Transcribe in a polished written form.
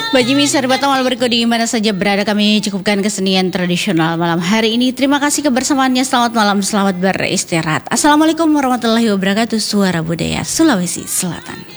Bagi Misa Batang berikut di mana saja berada kami cukupkan kesenian tradisional malam hari ini. Terima kasih kebersamaannya. Selamat malam, selamat beristirahat. Assalamualaikum warahmatullahi wabarakatuh. Suara Budaya Sulawesi Selatan.